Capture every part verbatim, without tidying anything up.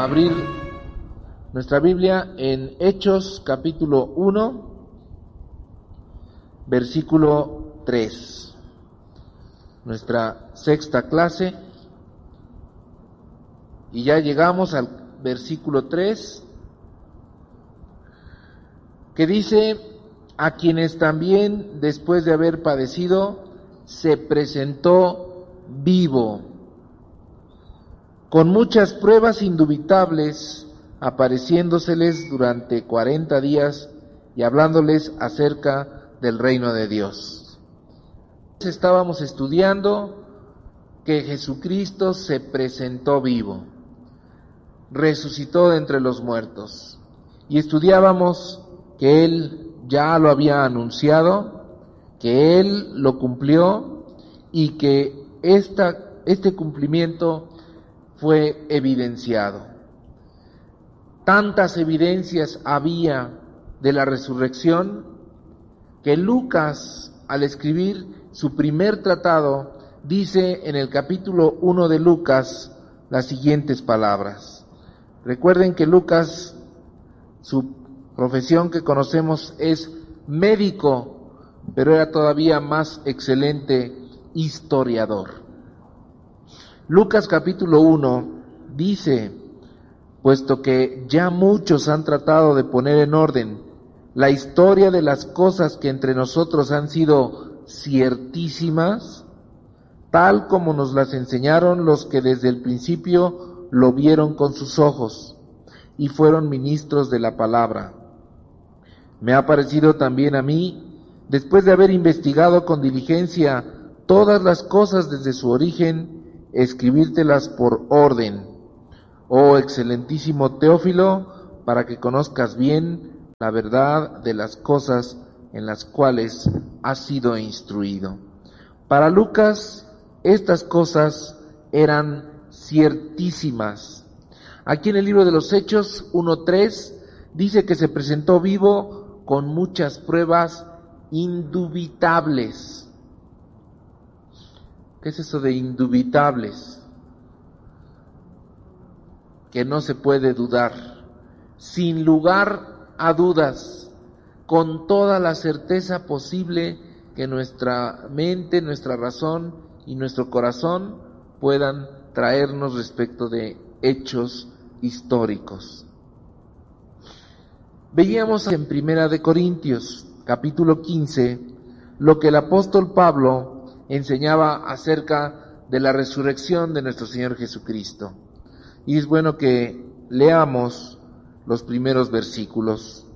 abrir nuestra Biblia en Hechos capítulo uno, versículo tres. Nuestra sexta clase. Y ya llegamos al versículo tres, que dice: a quienes también, después de haber padecido, se presentó vivo, con muchas pruebas indubitables, apareciéndoseles durante cuarenta días y hablándoles acerca del reino de Dios. Estábamos estudiando que Jesucristo se presentó vivo, resucitó de entre los muertos, y estudiábamos que Él ya lo había anunciado, que Él lo cumplió y que esta, este cumplimiento fue evidenciado. Tantas evidencias había de la resurrección que Lucas, al escribir su primer tratado, dice en el capítulo uno de Lucas las siguientes palabras. Recuerden que Lucas, su profesión que conocemos es médico, pero era todavía más excelente historiador. Lucas capítulo uno dice: puesto que ya muchos han tratado de poner en orden la historia de las cosas que entre nosotros han sido ciertísimas, tal como nos las enseñaron los que desde el principio lo vieron con sus ojos y fueron ministros de la palabra. Me ha parecido también a mí, después de haber investigado con diligencia todas las cosas desde su origen, escribírtelas por orden, oh excelentísimo Teófilo, para que conozcas bien la verdad de las cosas en las cuales has sido instruido. Para Lucas, estas cosas eran ciertísimas. Aquí en el libro de los Hechos uno tres dice que se presentó vivo con muchas pruebas indubitables. ¿Qué es eso de indubitables? Que no se puede dudar, sin lugar a dudas, con toda la certeza posible que nuestra mente, nuestra razón y nuestro corazón puedan traernos respecto de hechos históricos. Veíamos en Primera de Corintios, capítulo quince, lo que el apóstol Pablo enseñaba acerca de la resurrección de nuestro Señor Jesucristo. Y es bueno que leamos los primeros versículos.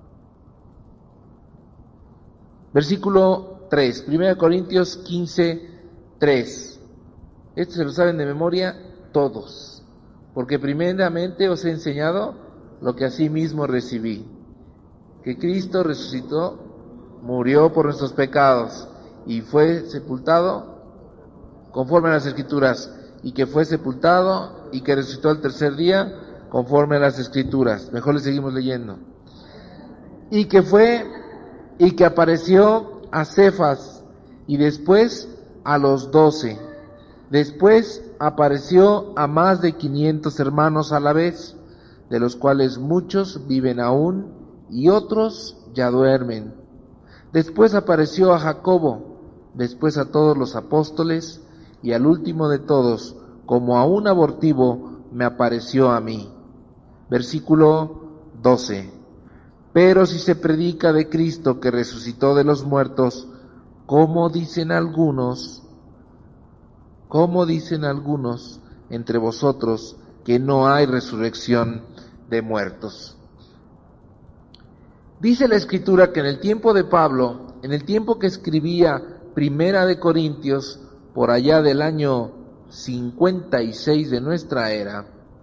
Versículo tres, Primera de Corintios quince, tres. Esto se lo saben de memoria todos, porque primeramente os he enseñado lo que asimismo recibí, que Cristo resucitó, murió por nuestros pecados y fue sepultado conforme a las Escrituras, y que fue sepultado y que resucitó al tercer día conforme a las Escrituras. Mejor le seguimos leyendo. Y que fue y que apareció a Cefas y después a los doce. Después apareció a más de quinientos hermanos a la vez, de los cuales muchos viven aún y otros ya duermen. Después apareció a Jacobo, después a todos los apóstoles, y al último de todos, como a un abortivo, me apareció a mí. Versículo doce. Pero si se predica de Cristo que resucitó de los muertos, ¿cómo dicen algunos, cómo dicen algunos entre vosotros que no hay resurrección de muertos? Dice la Escritura que en el tiempo de Pablo, en el tiempo que escribía Primera de Corintios, por allá del año cincuenta y seis de nuestra era,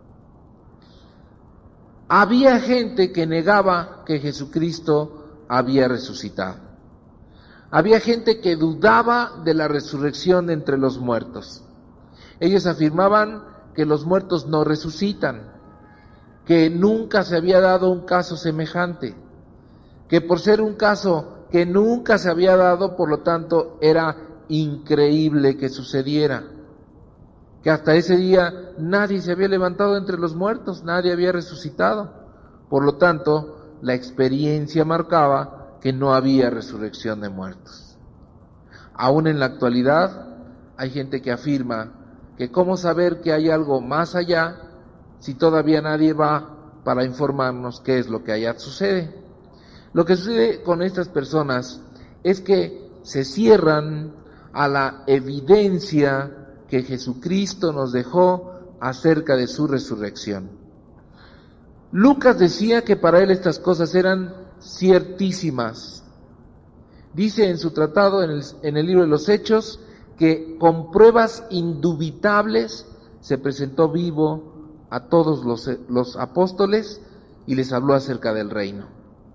había gente que negaba que Jesucristo había resucitado. Había gente que dudaba de la resurrección de entre los muertos. Ellos afirmaban que los muertos no resucitan, que nunca se había dado un caso semejante, que por ser un caso que nunca se había dado, por lo tanto, era increíble que sucediera. que hasta ese día nadie se había levantado entre los muertos, nadie había resucitado. Por lo tanto, la experiencia marcaba que no había resurrección de muertos. Aún en la actualidad, hay gente que afirma que cómo saber que hay algo más allá si todavía nadie va para informarnos qué es lo que allá sucede. Lo que sucede con estas personas es que se cierran a la evidencia que Jesucristo nos dejó acerca de su resurrección. Lucas decía que para él estas cosas eran ciertísimas. Dice en su tratado, en el, en el libro de los Hechos, que con pruebas indubitables se presentó vivo a todos los, los apóstoles y les habló acerca del reino.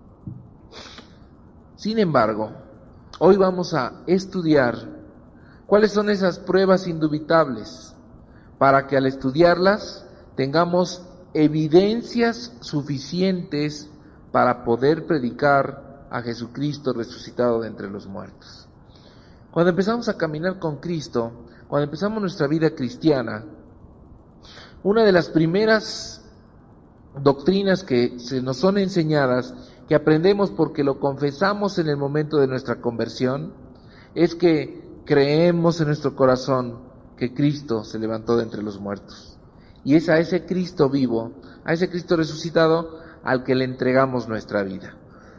Sin embargo, hoy vamos a estudiar cuáles son esas pruebas indubitables, para que al estudiarlas tengamos evidencias suficientes para poder predicar a Jesucristo resucitado de entre los muertos. Cuando empezamos a caminar con Cristo, cuando empezamos nuestra vida cristiana, una de las primeras doctrinas que se nos son enseñadas, que aprendemos porque lo confesamos en el momento de nuestra conversión, es que creemos en nuestro corazón que Cristo se levantó de entre los muertos. Y es a ese Cristo vivo, a ese Cristo resucitado, al que le entregamos nuestra vida.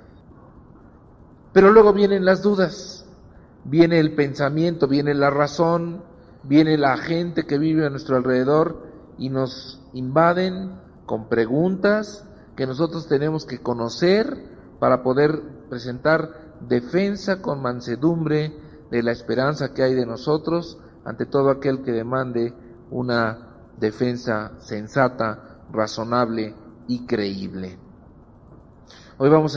Pero luego vienen las dudas, viene el pensamiento, viene la razón, viene la gente que vive a nuestro alrededor y nos invaden con preguntas que nosotros tenemos que conocer para poder presentar defensa con mansedumbre de la esperanza que hay de nosotros ante todo aquel que demande una defensa sensata, razonable y creíble. Hoy vamos a